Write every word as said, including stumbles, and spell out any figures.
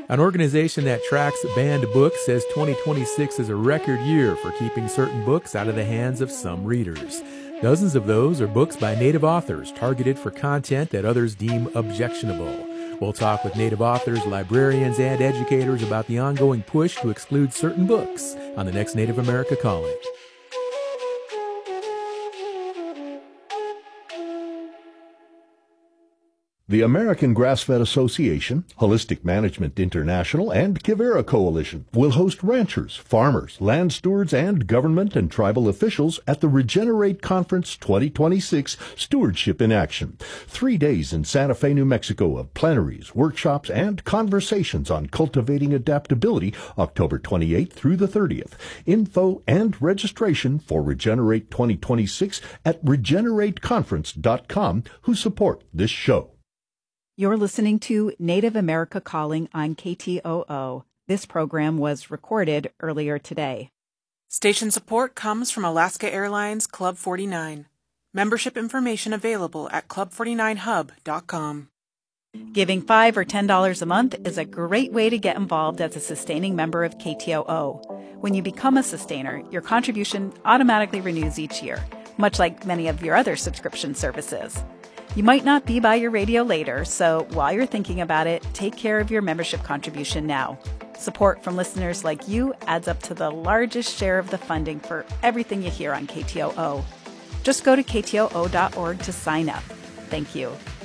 An organization that tracks banned books says twenty twenty-six is a record year for keeping certain books out of the hands of some readers. Dozens of those are books by Native authors targeted for content that others deem objectionable. We'll talk with Native authors, librarians, and educators about the ongoing push to exclude certain books on the next Native America Calling. The American Grass-Fed Association, Holistic Management International, and Quivira Coalition will host ranchers, farmers, land stewards, and government and tribal officials at the Regenerate Conference twenty twenty-six Stewardship in Action. Three days in Santa Fe, New Mexico of plenaries, workshops, and conversations on cultivating adaptability, October twenty-eighth through the thirtieth. Info and registration for Regenerate twenty twenty-six at regenerate conference dot com, who support this show. You're listening to Native America Calling on K T O O. This program was recorded earlier today. Station support comes from Alaska Airlines Club forty-nine. Membership information available at club forty-nine hub dot com. Giving five dollars or ten dollars a month is a great way to get involved as a sustaining member of K T O O. When you become a sustainer, your contribution automatically renews each year, much like many of your other subscription services. You might not be by your radio later, so while you're thinking about it, take care of your membership contribution now. Support from listeners like you adds up to the largest share of the funding for everything you hear on K T O O. Just go to K T O O dot org to sign up. Thank you.